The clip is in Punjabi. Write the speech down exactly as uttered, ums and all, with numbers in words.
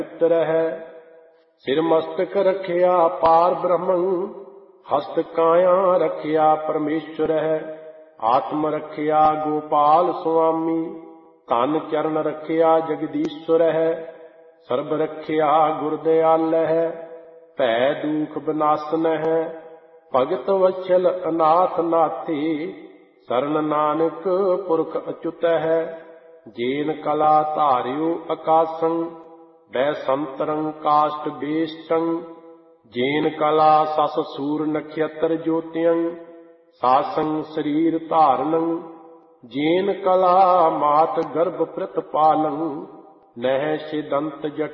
ਪੁੱਤਰ ਹੈ। ਸਿਰ ਮਸਤਕ ਰੱਖਿਆ ਪਾਰ ਬ੍ਰਹਮੰ, ਹਸਤ ਕਾਇਆ ਰੱਖਿਆ ਪਰਮੇਸ਼ਵਰ ਹੈ। ਆਤਮ ਰੱਖਿਆ ਗੋਪਾਲ ਸੁਆਮੀ, ਧਨ ਚਰਨ ਰੱਖਿਆ ਜਗਦੀਸ਼ਵਰ ਹੈ। ਸਰਬ ਰੱਖਿਆ ਗੁਰ ਦਿਆਲ ਹੈ, ਭੈ ਦੂਖ ਬਿਨਾਸਨ ਹੈ। ਭਗਤ ਵਛਲ ਅਨਾਥ ਨਾਥੀ, ਸਰਨ ਨਾਨਕ ਪੁਰਖ ਅਚੁਤ ਹੈ। ਜੇਨ ਕਲਾ ਧਾਰਿਓ ਆਕਾਸੰ, ਬੈ ਸੰਤਰੰ ਕਾਸ਼ਟ ਬੇਸ਼ਟੰ। ਜੇਨ ਕਲਾ ਸਸ ਸੂਰ ਨਖਯਤਰ ਜੋਤਿਯੰ, ਸਾਸੰ ਸਰੀਰ ਧਾਰਨੰ। ਜੇਨ ਕਲਾ ਮਾਤ ਗਰਭ ਪ੍ਰਤ ਪਾਲੰ, ਨਹਿ ਸਿਦੰਤ ਜਟ